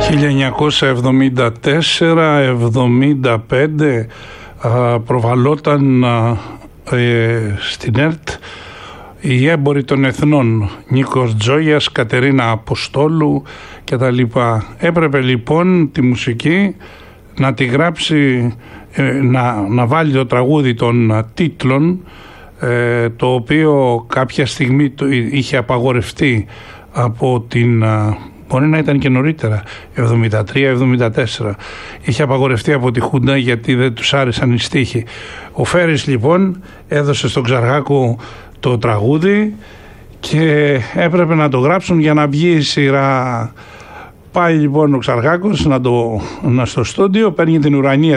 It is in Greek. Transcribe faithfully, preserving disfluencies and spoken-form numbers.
χίλια εννιακόσια εβδομήντα τέσσερα εβδομήντα πέντε προβαλόταν ε, στην ΕΡΤ οι έμποροι των εθνών, Νίκος Τζόγιας, Κατερίνα Αποστόλου κτλ. Έπρεπε λοιπόν τη μουσική να τη γράψει, ε, να, να βάλει το τραγούδι των τίτλων, ε, το οποίο κάποια στιγμή το είχε απαγορευτεί από την... Μπορεί να ήταν και νωρίτερα, εβδομήντα τρία εβδομήντα τέσσερα. Είχε απαγορευτεί από τη Χούντα γιατί δεν τους άρεσαν οι στίχοι. Ο Φέρης λοιπόν έδωσε στον Ξαργάκο το τραγούδι και έπρεπε να το γράψουν για να βγει η σειρά. Πάει λοιπόν ο Ξαργάκος να το, να στο στούντιο, παίρνει την Ουρανία